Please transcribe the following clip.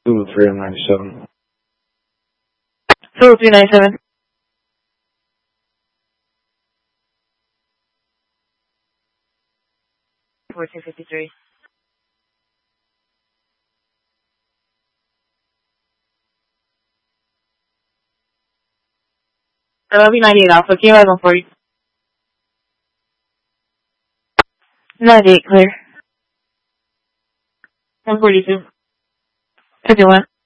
2397. 0397. $14.53. That'll be 98 Alpha. Can you ride 140? 98 clear. 142. 51.